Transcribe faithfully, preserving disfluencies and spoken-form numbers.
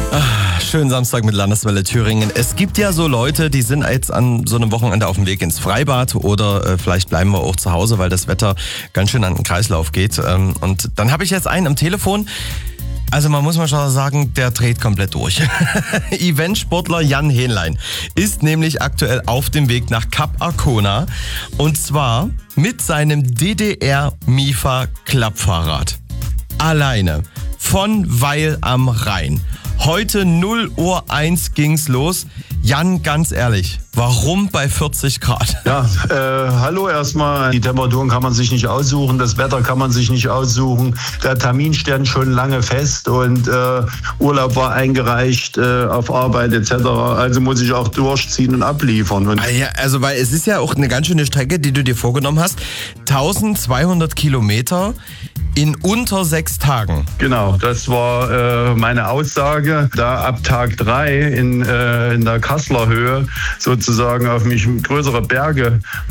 Schönen Samstag mit Landeswelle Thüringen. Es gibt ja so Leute, die sind jetzt an so einem Wochenende auf dem Weg ins Freibad oder äh, vielleicht bleiben wir auch zu Hause, weil das Wetter ganz schön an den Kreislauf geht. Ähm, und dann habe ich jetzt einen am Telefon. Also man muss mal schon sagen, der dreht komplett durch. Eventsportler Jan Hähnlein ist nämlich aktuell auf dem Weg nach Kap Arkona und zwar mit seinem D D R Mifa Klappfahrrad. Alleine von Weil am Rhein. Heute null Uhr eins ging's los. Jan, ganz ehrlich, warum bei vierzig Grad? Ja, äh, hallo erstmal. Die Temperaturen kann man sich nicht aussuchen, das Wetter kann man sich nicht aussuchen. Der Termin stand schon lange fest und äh, Urlaub war eingereicht äh, auf Arbeit et cetera. Also muss ich auch durchziehen und abliefern. Und Ah ja, also weil es ist ja auch eine ganz schöne Strecke, die du dir vorgenommen hast. eintausendzweihundert Kilometer in unter sechs Tagen. Genau, das war äh, meine Aussage. Da ab Tag drei in, äh, in der Kasseler Höhe sozusagen auf mich größere Berge